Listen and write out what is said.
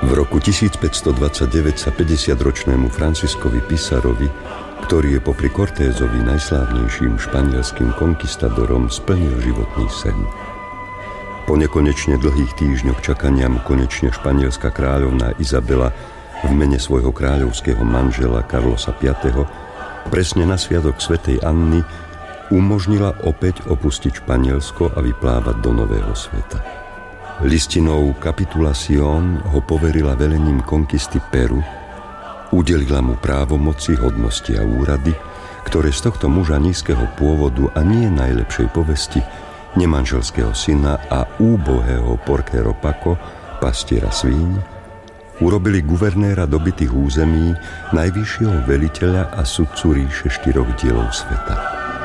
V roku 1529 sa 50-ročnému Franciscovi Pizarrovi, ktorý je popri Cortézovi najslávnejším španielským konkistadorom, splnil životný sen. Po nekonečne dlhých týždňoch čakania mu konečne španielská kráľovná Izabela v mene svojho kráľovského manžela Carlosa V. presne na sviatok svätej Anny umožnila opäť opustiť Španielsko a vyplávať do nového sveta. Listinou Capitulación ho poverila velením konkisty Peru, udelila mu právomoci, hodnosti a úrady, ktoré z tohto muža nízkeho pôvodu a nie najlepšej povesti, nemanželského syna a úbohého porquero Paco, pastiera svíň, urobili guvernéra dobytých území, najvyššieho veliteľa a sudcu ríše 4 dielov sveta.